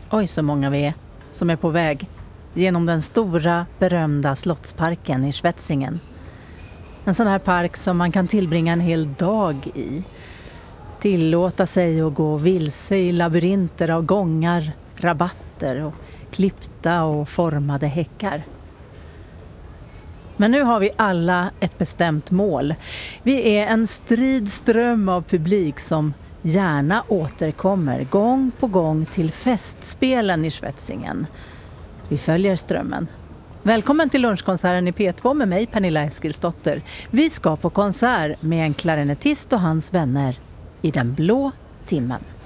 Oj, så många vi är som är på väg genom den stora berömda slottsparken i Schwetzingen. En sån här park som man kan tillbringa en hel dag i. Tillåta sig att gå vilse i labyrinter av gångar, rabatter och klippta och formade häckar. Men nu har vi alla ett bestämt mål. Vi är en strid ström av publik som gärna återkommer gång på gång till festspelen i Schwetzingen. Vi följer strömmen. Välkommen till lunchkonserten i P2 med mig, Pernilla Eskilsdotter. Vi ska på konsert med en klarinettist och hans vänner i den blå timmen.